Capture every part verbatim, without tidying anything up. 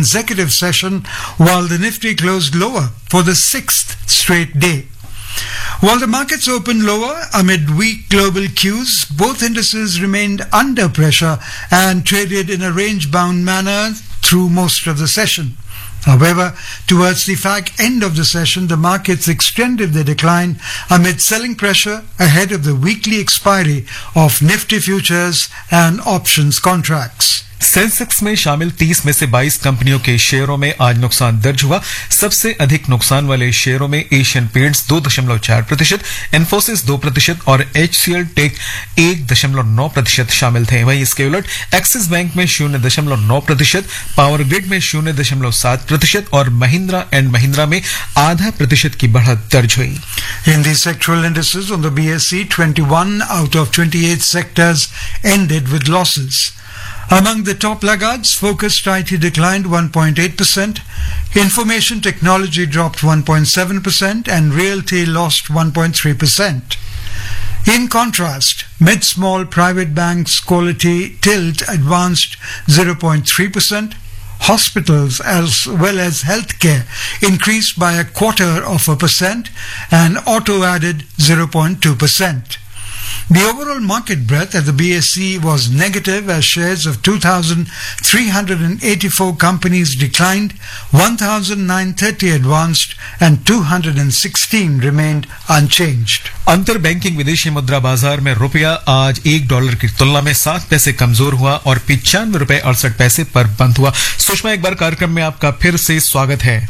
consecutive session, while the Nifty closed lower for the sixth straight day. While the markets opened lower amid weak global cues, both indices remained under pressure and traded in a range-bound manner through most of the session. However, towards the fag end of the session, the markets extended their decline amid selling pressure ahead of the weekly expiry of Nifty futures and options contracts. Sensex में शामिल तीस में से बाईस कंपनियों के शेयरों में आज नुकसान दर्ज हुआ। सबसे अधिक नुकसान वाले शेयरों में एशियन पेंट्स दो दशमलव चार प्रतिशत, इन्फोसिस दो प्रतिशत और एचसीएल टेक एक दशमलव नौ प्रतिशत शामिल थे। वहीं इसके उलट एक्सिस बैंक में शून्य दशमलव नौ प्रतिशत, पावर ग्रिड में शून्य दशमलव सात प्रतिशत और महिंद्रा एंड महिंद्रा में आधा प्रतिशत की बढ़त दर्ज हुई। In the sectoral indices on the B S E, twenty-one out of twenty-eight sectors ended with losses. Among the top laggards, focused I T declined one point eight percent, information technology dropped one point seven percent, and realty lost one point three percent. In contrast, mid-small private banks quality tilt advanced zero point three percent, hospitals as well as healthcare increased by a quarter of a percent, and auto added zero point two percent. The overall market breadth at the B S E was negative as shares of two thousand three hundred eighty-four companies declined, one thousand nine hundred thirty advanced and two hundred sixteen remained unchanged. अंतर banking विदेशी मुद्रा बाजार में रुपया आज एक dollar की तुलना में सात पैसे कमजोर हुआ और पिचानवे रुपए अड़सठ पैसे पर बंद हुआ। सुषमा, एक बार कार्यक्रम में आपका फिर से स्वागत है।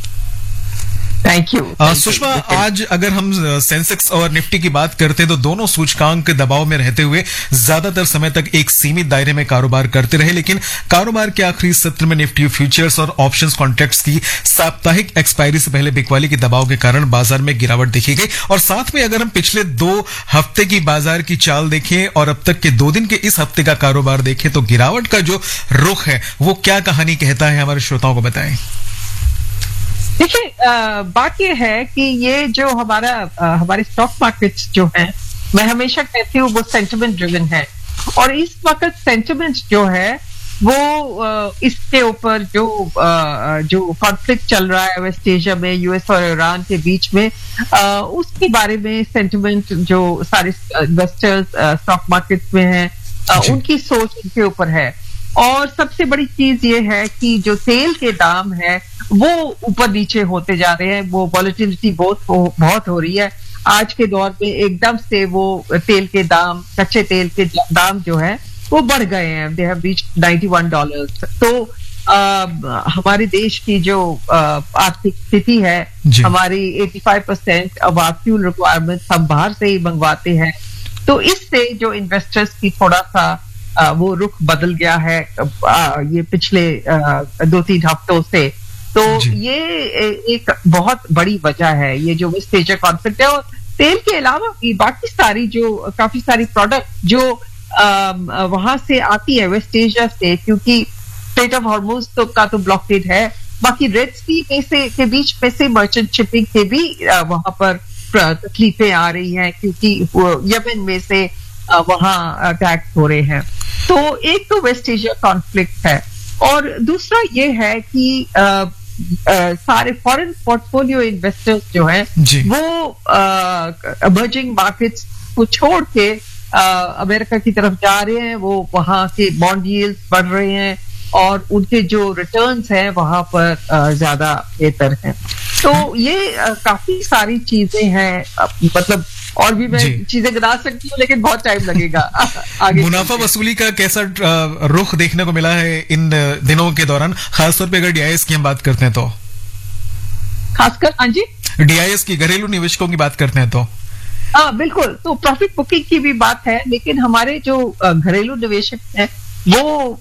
Thank you. सुषमा, आज अगर हम सेंसेक्स और निफ्टी की बात करते हैं तो दोनों सूचकांक दबाव में रहते हुए ज्यादातर समय तक एक सीमित दायरे में कारोबार करते रहे, लेकिन कारोबार के आखिरी सत्र में निफ्टी फ्यूचर्स और ऑप्शंस कॉन्ट्रैक्ट्स की साप्ताहिक एक्सपायरी से पहले बिकवाली के दबाव के कारण बाजार में गिरावट देखी गई। और साथ में अगर हम पिछले दो हफ्ते की बाजार की चाल देखें और अब तक के दो दिन के इस हफ्ते का कारोबार देखें तो गिरावट का जो रुख है वो क्या कहानी कहता है, हमारे श्रोताओं को बताएं। देखिए, बात यह है कि ये जो हमारा हमारे स्टॉक मार्केट्स जो हैं, मैं हमेशा कहती हूँ वो सेंटिमेंट ड्रिवन है, और इस वक्त सेंटिमेंट जो है वो इसके ऊपर जो जो कॉन्फ्लिक्ट चल रहा है वेस्ट एशिया में यूएस और ईरान के बीच में, उसके बारे में सेंटिमेंट जो सारे इन्वेस्टर्स स्टॉक मार्केट्स में हैं उनकी सोच उनके ऊपर है। और सबसे बड़ी चीज ये है कि जो तेल के दाम है वो ऊपर नीचे होते जा रहे हैं, वो वॉलेटिलिटी बहुत हो, बहुत हो रही है। आज के दौर में एकदम से वो तेल के दाम, कच्चे तेल के दाम जो है वो बढ़ गए हैं, they have reached ninety one dollars. तो आ, हमारे देश की जो आर्थिक स्थिति है, हमारी पचासी percent of our fuel requirement हम बाहर से ही मंगवाते हैं, तो इससे जो इन्वेस्टर्स की थोड़ा सा आ, वो रुख बदल गया है आ, ये पिछले आ, दो तीन हफ्तों से। तो ये एक बहुत बड़ी वजह है, ये जो वेस्ट एशिया कॉन्फ्लिक्ट है। और तेल के अलावा भी बाकी सारी जो काफी सारी प्रोडक्ट जो वहां से आती है वेस्ट एशिया से, क्योंकि स्ट्रेट ऑफ हॉर्मुज तो का तो ब्लॉकेड है, बाकी रेड सी में से के बीच में से मर्चेंट शिपिंग के भी वहां पर तकलीफें आ रही हैं, क्योंकि यमन में से वहां अटैक हो रहे हैं। तो एक तो वेस्ट एशिया कॉन्फ्लिक्ट है, और दूसरा ये है कि आ, आ, सारे फॉरेन पोर्टफोलियो इन्वेस्टर्स जो हैं वो इमर्जिंग मार्केट्स को छोड़ के आ, अमेरिका की तरफ जा रहे हैं, वो वहां के बॉन्ड यील्ड्स बढ़ रहे हैं और उनके जो रिटर्न्स हैं वहां पर आ, ज्यादा बेहतर हैं। तो ये आ, काफी सारी चीजें हैं, मतलब और भी मैं चीजें गिना सकती हूँ लेकिन बहुत टाइम लगेगा। आगे मुनाफा वसूली का कैसा रुख देखने को मिला है इन दिनों के दौरान, खासतौर पे अगर डीआईएस की हम बात करते हैं तो? खासकर हाँ जी, डीआईएस की, घरेलू निवेशकों की बात करते हैं तो? हाँ बिल्कुल, तो प्रॉफिट बुकिंग की भी बात है, लेकिन हमारे जो घरेलू निवेशक हैं वो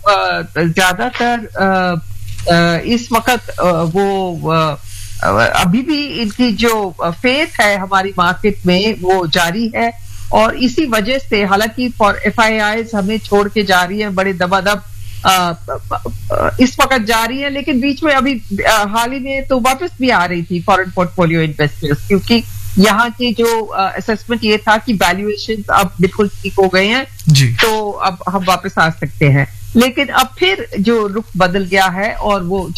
ज्यादातर इस वक्त वो अभी भी इनकी जो फेथ है हमारी मार्केट में वो जारी है, और इसी वजह से हालांकि फॉर एफ आई आईज हमें छोड़ के जा रही है, बड़े दबादब इस वक्त जा रही है, लेकिन बीच में अभी हाल ही में तो वापस भी आ रही थी फॉरेन पोर्टफोलियो इन्वेस्टर्स, क्योंकि यहाँ की जो असेसमेंट ये था कि वैल्यूएशन अब बिल्कुल ठीक हो गए हैं जी, तो अब हम वापस आ सकते हैं। लेकिन अब फिर जो रुख बदल गया है और वो